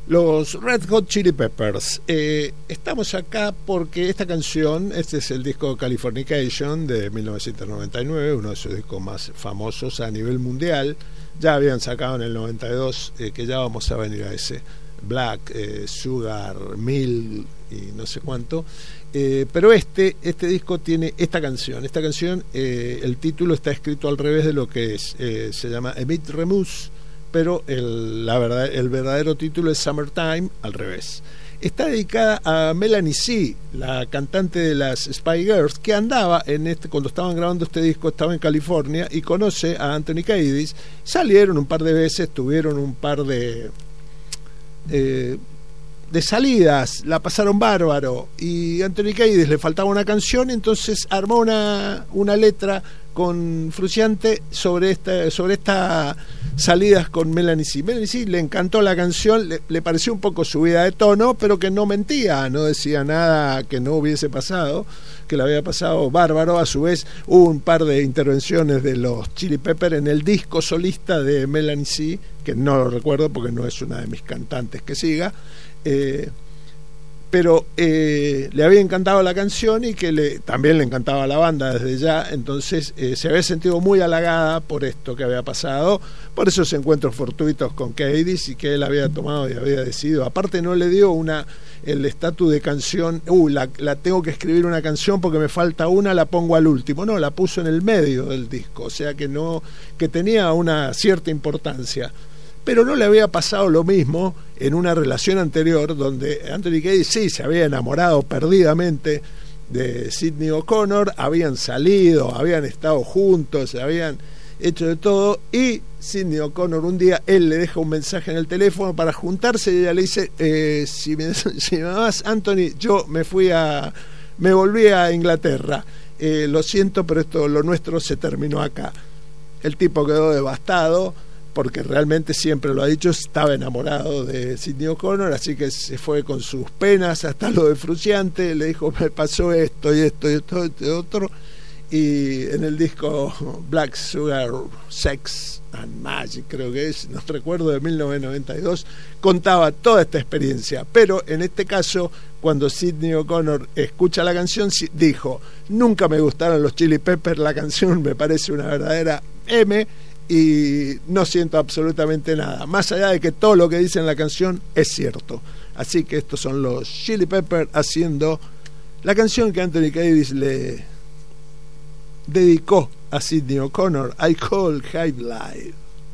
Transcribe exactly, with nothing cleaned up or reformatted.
Los Red Hot Chili Peppers. Eh, estamos acá porque esta canción, este es el disco Californication de mil novecientos noventa y nueve, uno de sus discos más famosos a nivel mundial. Ya habían sacado en el noventa y dos, eh, que ya vamos a venir a ese, Black, eh, Sugar, Mill y no sé cuánto. Eh, pero este, este disco tiene esta canción. Esta canción, eh, el título está escrito al revés de lo que es. Eh, se llama Emit Remus, pero el, la verdad, el verdadero título es Summertime, al revés. Está dedicada a Melanie C, la cantante de las Spy Girls, que andaba en este, cuando estaban grabando este disco, estaba en California y conoce a Anthony Kiedis. Salieron un par de veces, tuvieron un par de eh, de salidas, la pasaron bárbaro, y Anthony Kiedis le faltaba una canción, entonces armó una, una letra con Frusciante sobre esta, sobre esta salidas con Melanie C. Melanie C le encantó la canción, le, le pareció un poco subida de tono, pero que no mentía, no decía nada que no hubiese pasado, que le había pasado bárbaro. A su vez hubo un par de intervenciones de los Chili Peppers en el disco solista de Melanie C, que no lo recuerdo porque no es una de mis cantantes que siga, eh, pero eh, le había encantado la canción y que le, también le encantaba la banda desde ya, entonces eh, se había sentido muy halagada por esto que había pasado, por esos encuentros fortuitos con Kiedis, y que él había tomado y había decidido. Aparte no le dio una el estatus de canción, uh, la, la tengo que escribir una canción porque me falta una, la pongo al último, no, la puso en el medio del disco, o sea que no, que tenía una cierta importancia. Pero no le había pasado lo mismo en una relación anterior donde Anthony Kiedis sí se había enamorado perdidamente de Sidney O'Connor, habían salido, habían estado juntos, se habían hecho de todo, y Sidney O'Connor un día, él le deja un mensaje en el teléfono para juntarse y ella le dice, eh, si, me, si me amas, Anthony, yo me fui a me volví a Inglaterra, eh, lo siento, pero esto, lo nuestro se terminó acá. El tipo quedó devastado porque realmente, siempre lo ha dicho, estaba enamorado de Sidney O'Connor, así que se fue con sus penas hasta lo de Frusciante, le dijo, me pasó esto y esto y esto y otro, y en el disco Black Sugar, Sex and Magic, creo que es, no recuerdo, de mil novecientos noventa y dos, contaba toda esta experiencia. Pero en este caso, cuando Sidney O'Connor escucha la canción, dijo, nunca me gustaron los Chili Peppers, la canción me parece una verdadera M, y no siento absolutamente nada, más allá de que todo lo que dice en la canción es cierto. Así que estos son los Chili Peppers haciendo la canción que Anthony Kiedis le dedicó a Sidney O'Connor, I Call High Life.